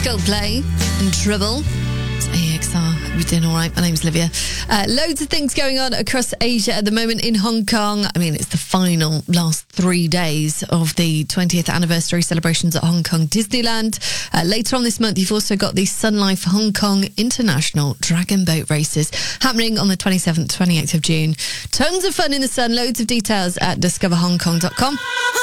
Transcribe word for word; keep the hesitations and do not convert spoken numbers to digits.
Coldplay and Trouble. It's A X R. Hope you're doing all right. My name's Olivia. Uh, loads of things going on across Asia at the moment. In Hong Kong, I mean, it's the final last three days of the twentieth anniversary celebrations at Hong Kong Disneyland. Uh, later on this month, you've also got the Sun Life Hong Kong International Dragon Boat Races happening on the twenty-seventh, twenty-eighth of June. Tons of fun in the sun. Loads of details at discover hong kong dot com.